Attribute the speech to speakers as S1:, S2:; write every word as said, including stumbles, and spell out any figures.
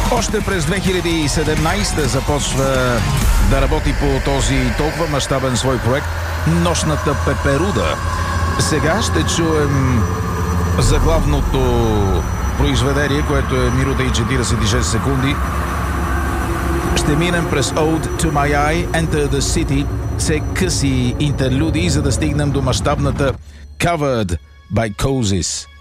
S1: Още през две хиляди и седемнайсета започва да работи по този толкова мащабен свой проект Нощната пеперуда. Сега ще чуем заглавното произведение, което е минута и четирийсет и шест секунди. Ще минем през Ode to My Eye, Enter the City, все къси интерлюдии, за да стигнем до мащабната Covered by Cozies.